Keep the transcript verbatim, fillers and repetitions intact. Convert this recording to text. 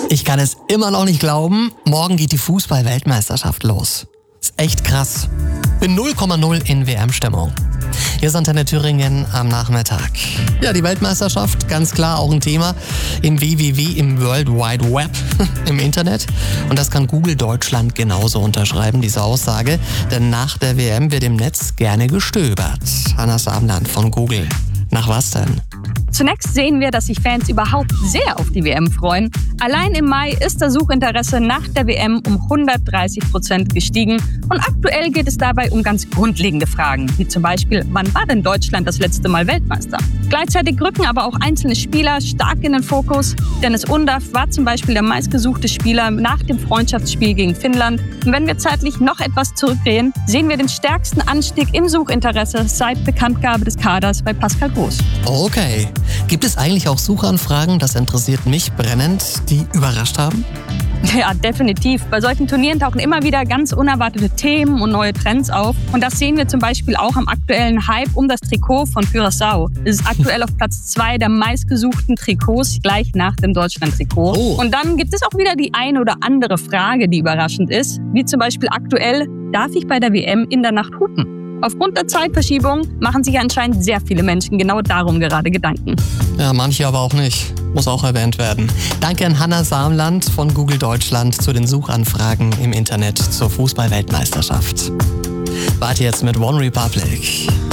Ich kann es immer noch nicht glauben, morgen geht die Fußball-Weltmeisterschaft los. Ist echt krass. Bin null Komma null in W M-Stimmung. Hier ist Antenne Thüringen am Nachmittag. Ja, die Weltmeisterschaft, ganz klar auch ein Thema im W W W, im World Wide Web, im Internet. Und das kann Google Deutschland genauso unterschreiben, diese Aussage. Denn nach der W M wird im Netz gerne gestöbert. Hanna Samland von Google. Nach was denn? Zunächst sehen wir, dass sich Fans überhaupt sehr auf die W M freuen. Allein im Mai ist das Suchinteresse nach der W M um hundertdreißig Prozent gestiegen. Und aktuell geht es dabei um ganz grundlegende Fragen, wie zum Beispiel, wann war denn Deutschland das letzte Mal Weltmeister? Gleichzeitig rücken aber auch einzelne Spieler stark in den Fokus. Dennis Undaff war zum Beispiel der meistgesuchte Spieler nach dem Freundschaftsspiel gegen Finnland. Und wenn wir zeitlich noch etwas zurückgehen, sehen wir den stärksten Anstieg im Suchinteresse seit Bekanntgabe des Kaders bei Pascal Groß. Okay. Gibt es eigentlich auch Suchanfragen, das interessiert mich brennend, die überrascht haben? Ja, definitiv. Bei solchen Turnieren tauchen immer wieder ganz unerwartete Themen und neue Trends auf. Und das sehen wir zum Beispiel auch am aktuellen Hype um das Trikot von Curaçao. Es ist aktuell auf Platz zwei der meistgesuchten Trikots, gleich nach dem Deutschland-Trikot. Oh. Und dann gibt es auch wieder die eine oder andere Frage, die überraschend ist. Wie zum Beispiel aktuell, darf ich bei der W M in der Nacht hupen? Aufgrund der Zeitverschiebung machen sich anscheinend sehr viele Menschen genau darum gerade Gedanken. Ja, manche aber auch nicht. Muss auch erwähnt werden. Danke an Hanna Samland von Google Deutschland zu den Suchanfragen im Internet zur Fußball-Weltmeisterschaft. Warte jetzt mit One Republic.